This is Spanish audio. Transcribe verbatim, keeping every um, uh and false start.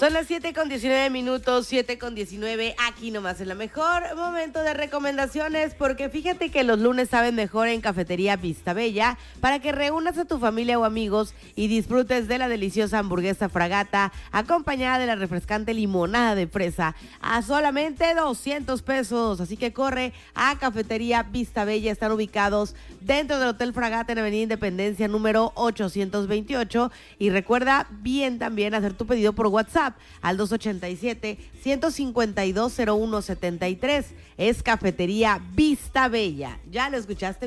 Son las siete con diecinueve minutos, siete con diecinueve, aquí nomás es la mejor. Momento de recomendaciones, porque fíjate que los lunes saben mejor en Cafetería Vista Bella, para que reúnas a tu familia o amigos y disfrutes de la deliciosa hamburguesa Fragata, acompañada de la refrescante limonada de fresa, a solamente doscientos pesos. Así que corre a Cafetería Vista Bella, están ubicados dentro del Hotel Fragata en Avenida Independencia número ochocientos veintiocho. Y recuerda bien también hacer tu pedido por WhatsApp al dos ochenta y siete, ciento cincuenta y dos, cero uno setenta y tres. Es Cafetería Vista Bella. ¿Ya lo escuchaste?